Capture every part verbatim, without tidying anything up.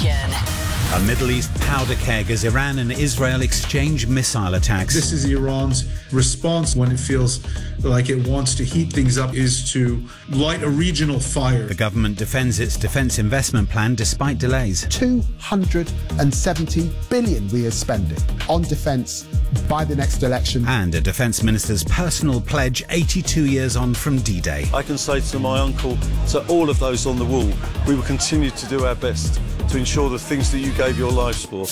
Nation. A Middle East powder keg as Iran and Israel exchange missile attacks. This is Iran's response when it feels like it wants to heat things up, is to light a regional fire. The government defends its defence investment plan despite delays. two hundred seventy billion we are spending on defence by the next election. And a defence minister's personal pledge eighty-two years on from D-Day. I can say to my uncle, to all of those on the wall, we will continue to do our best to ensure the things that you gave your lives for.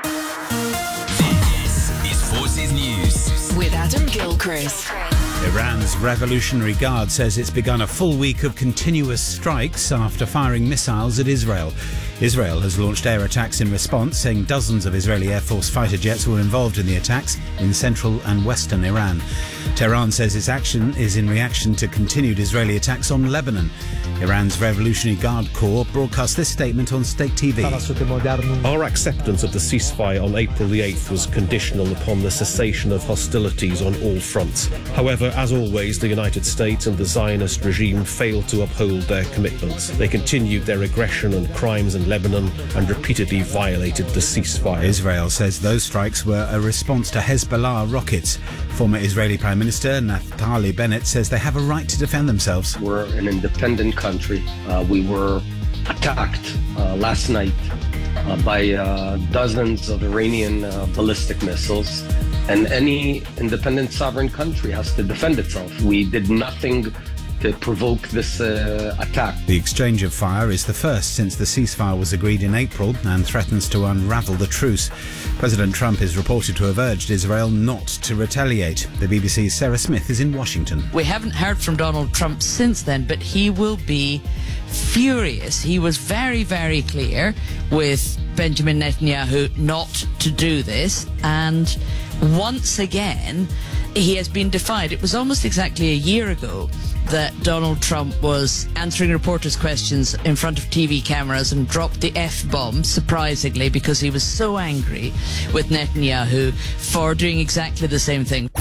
This is Forces News with Adam Gilchrist. Iran's Revolutionary Guard says it's begun a full week of continuous strikes after firing missiles at Israel. Israel has launched air attacks in response, saying dozens of Israeli Air Force fighter jets were involved in the attacks in central and western Iran. Tehran says its action is in reaction to continued Israeli attacks on Lebanon. Iran's Revolutionary Guard Corps broadcast this statement on State T V. Our acceptance of the ceasefire on April the eighth was conditional upon the cessation of hostilities on all fronts. However, as always, the United States and the Zionist regime failed to uphold their commitments. They continued their aggression and crimes in Lebanon and repeatedly violated the ceasefire. Israel says those strikes were a response to Hezbollah rockets. Former Israeli Prime Minister Naftali Bennett says they have a right to defend themselves. We're an independent country. Uh, we were attacked uh, last night uh, by uh, dozens of Iranian uh, ballistic missiles. And any independent sovereign country has to defend itself. We did nothing to provoke this uh, attack. The exchange of fire is the first since the ceasefire was agreed in April and threatens to unravel the truce. President Trump is reported to have urged Israel not to retaliate. The B B C's Sarah Smith is in Washington. We haven't heard from Donald Trump since then, but he will be furious. He was very, very clear with Benjamin Netanyahu not to do this, and once again he has been defied. It was almost exactly a year ago that Donald Trump was answering reporters' questions in front of T V cameras and dropped the F-bomb, surprisingly, because he was so angry with Netanyahu for doing exactly the same thing.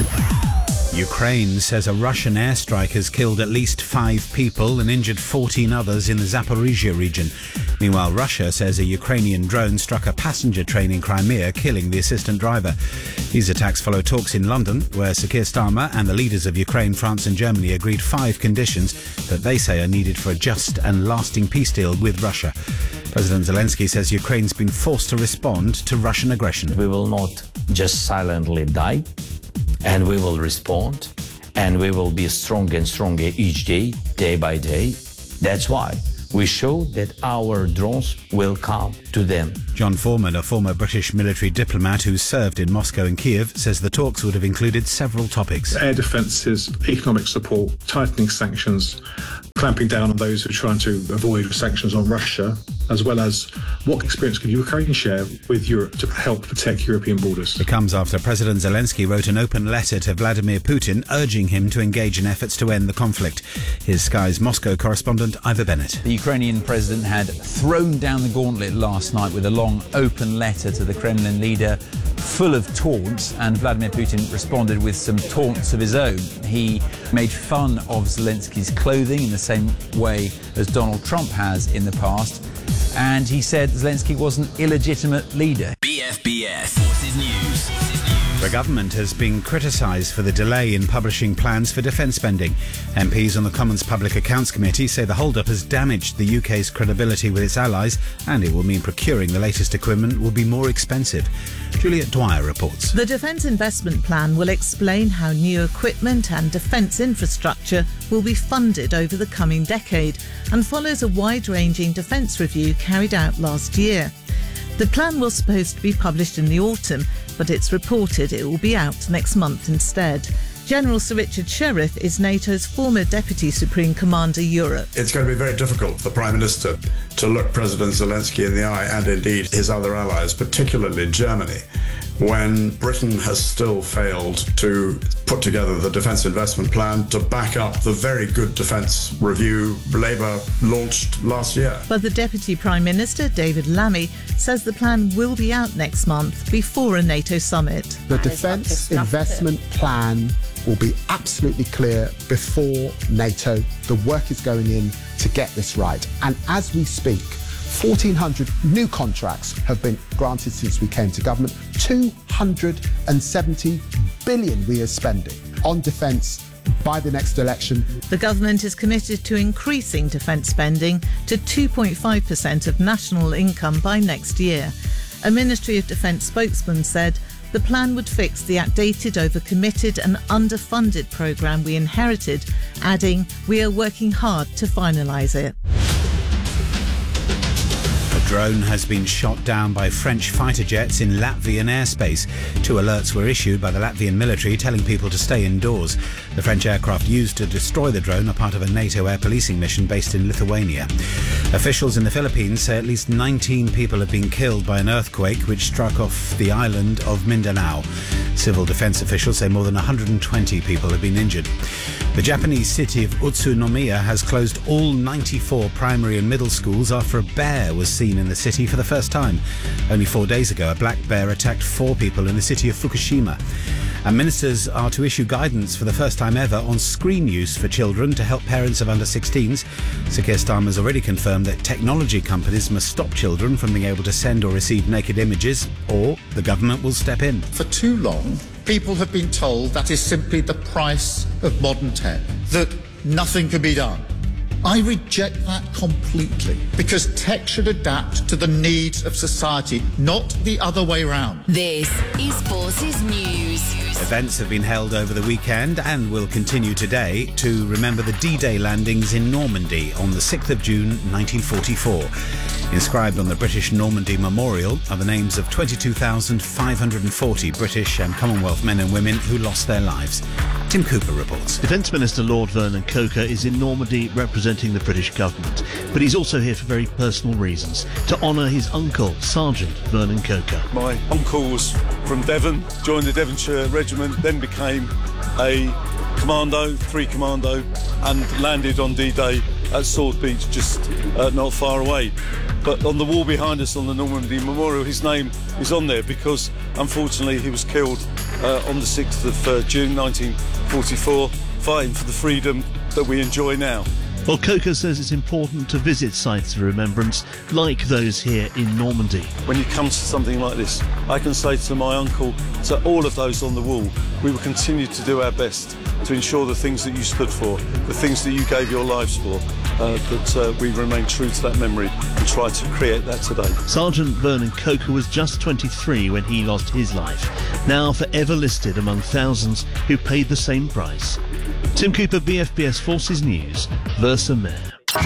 Ukraine says a Russian airstrike has killed at least five people and injured fourteen others in the Zaporizhia region. Meanwhile, Russia says a Ukrainian drone struck a passenger train in Crimea, killing the assistant driver. These attacks follow talks in London, where Sir Keir Starmer and the leaders of Ukraine, France and Germany agreed five conditions that they say are needed for a just and lasting peace deal with Russia. President Zelensky says Ukraine's been forced to respond to Russian aggression. We will not just silently die, and we will respond, and we will be stronger and stronger each day, day by day. That's why we show that our drones will come to them. John Foreman, a former British military diplomat who served in Moscow and Kiev, says the talks would have included several topics. Air defences, economic support, tightening sanctions, clamping down on those who are trying to avoid sanctions on Russia, as well as what experience could Ukraine share with Europe to help protect European borders. It comes after President Zelensky wrote an open letter to Vladimir Putin urging him to engage in efforts to end the conflict. Here's Sky's Moscow correspondent Ivor Bennett. The Ukrainian president had thrown down the gauntlet last night with a long open letter to the Kremlin leader full of taunts, and Vladimir Putin responded with some taunts of his own. He made fun of Zelensky's clothing in the same way as Donald Trump has in the past, and he said Zelensky was an illegitimate leader. B F B S Forces News. The government has been criticised for the delay in publishing plans for defence spending. M Ps on the Commons Public Accounts Committee say the hold-up has damaged the U K's credibility with its allies, and it will mean procuring the latest equipment will be more expensive. Juliet Dwyer reports. The Defence Investment Plan will explain how new equipment and defence infrastructure will be funded over the coming decade and follows a wide-ranging defence review carried out last year. The plan was supposed to be published in the autumn, but it's reported it will be out next month instead. General Sir Richard Sheriff is NATO's former Deputy Supreme Commander Europe. It's going to be very difficult for the Prime Minister to look President Zelensky in the eye, and indeed his other allies, particularly Germany, when Britain has still failed to put together the defence investment plan to back up the very good defence review Labour launched last year. But the Deputy Prime Minister, David Lammy, says the plan will be out next month before a NATO summit. The defence investment plan will be absolutely clear before NATO. The work is going in to get this right. And as we speak, fourteen hundred new contracts have been granted since we came to government. two hundred seventy billion we are spending on defence by the next election. The government is committed to increasing defence spending to two point five percent of national income by next year. A Ministry of Defence spokesman said the plan would fix the outdated, overcommitted and underfunded programme we inherited, adding, "We are working hard to finalise it." A drone has been shot down by French fighter jets in Latvian airspace. Two alerts were issued by the Latvian military telling people to stay indoors. The French aircraft used to destroy the drone are part of a NATO air policing mission based in Lithuania. Officials in the Philippines say at least nineteen people have been killed by an earthquake which struck off the island of Mindanao. Civil defence officials say more than one hundred twenty people have been injured. The Japanese city of Utsunomiya has closed all ninety-four primary and middle schools after a bear was seen in the city for the first time. Only four days ago, a black bear attacked four people in the city of Fukushima. And ministers are to issue guidance for the first time ever on screen use for children to help parents of under sixteens. Sir Keir Starmer has already confirmed that technology companies must stop children from being able to send or receive naked images, or the government will step in. For too long, people have been told that is simply the price of modern tech, that nothing can be done. I reject that completely, because tech should adapt to the needs of society, not the other way around. This is Forces News. Events have been held over the weekend and will continue today to remember the D-Day landings in Normandy on the sixth of June nineteen forty-four. Inscribed on the British Normandy Memorial are the names of twenty-two thousand five hundred forty British and Commonwealth men and women who lost their lives. Tim Cooper reports. Defence Minister Lord Vernon Coker is in Normandy representing the British government, but he's also here for very personal reasons, to honour his uncle, Sergeant Vernon Coker. My uncle was from Devon, joined the Devonshire Regiment, then became a commando, three commando, and landed on D-Day at Sword Beach, just uh, not far away. But on the wall behind us on the Normandy Memorial, his name is on there because, unfortunately, he was killed uh, on the sixth of uh, June nineteen forty-four, fighting for the freedom that we enjoy now. Well, Coker says it's important to visit sites of remembrance like those here in Normandy. When you come to something like this, I can say to my uncle, to all of those on the wall, we will continue to do our best to ensure the things that you stood for, the things that you gave your lives for, uh, that uh, we remain true to that memory and try to create that today. Sergeant Vernon Coker was just twenty-three when he lost his life, now forever listed among thousands who paid the same price. Tim Cooper, B F B S Forces News, Versa Mayor.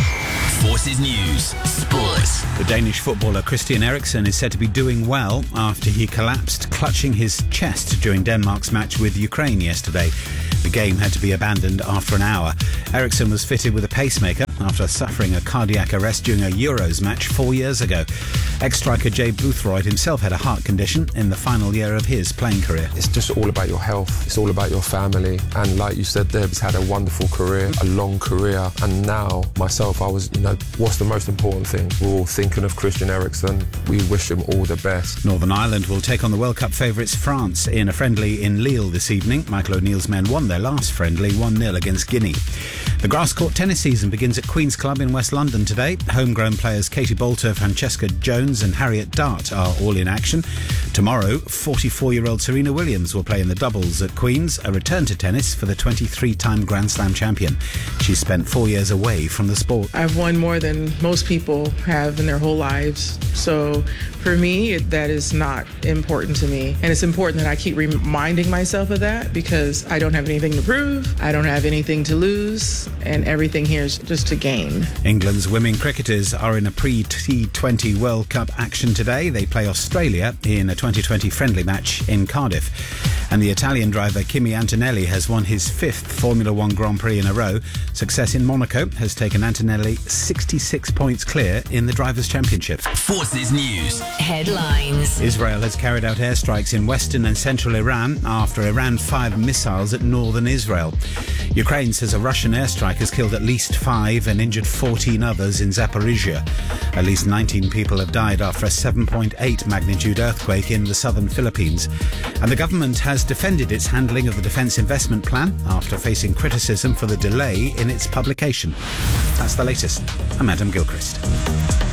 Forces News, Sports. The Danish footballer Christian Eriksen is said to be doing well after he collapsed clutching his chest during Denmark's match with Ukraine yesterday. The game had to be abandoned after an hour. Eriksen was fitted with a pacemaker after suffering a cardiac arrest during a Euros match four years ago. Ex-striker Jay Boothroyd himself had a heart condition in the final year of his playing career. It's just all about your health. It's all about your family. And like you said there, he's had a wonderful career, a long career. And now, myself, I was, you know, what's the most important thing? We're all thinking of Christian Eriksen. We wish him all the best. Northern Ireland will take on the World Cup favourites France in a friendly in Lille this evening. Michael O'Neill's men won their last friendly one nil against Guinea. The grass court tennis season begins at Queen's Club in West London today. Homegrown players Katie Bolter, Francesca Jones and Harriet Dart are all in action. Tomorrow, forty-four-year-old Serena Williams will play in the doubles at Queen's, a return to tennis for the twenty-three-time Grand Slam champion. She's spent four years away from the sport. I've won more than most people have in their whole lives. So for me, that is not important to me. And it's important that I keep reminding myself of that because I don't have anything to prove, I don't have anything to lose, and everything here is just to gain. England's women cricketers are in a pre-T twenty World Cup action today. They play Australia in a twenty twenty friendly match in Cardiff. And the Italian driver Kimi Antonelli has won his fifth Formula One Grand Prix in a row. Success in Monaco has taken Antonelli sixty-six points clear in the Drivers' Championship. Forces News. Headlines. Israel has carried out airstrikes in western and central Iran after Iran fired missiles at northern Israel. Ukraine says a Russian airstrike has killed at least five and injured fourteen others in Zaporizhia. At least nineteen people have died after a seven point eight magnitude earthquake in the southern Philippines. And the government has defended its handling of the Defence Investment Plan after facing criticism for the delay in its publication. That's the latest. I'm Adam Gilchrist.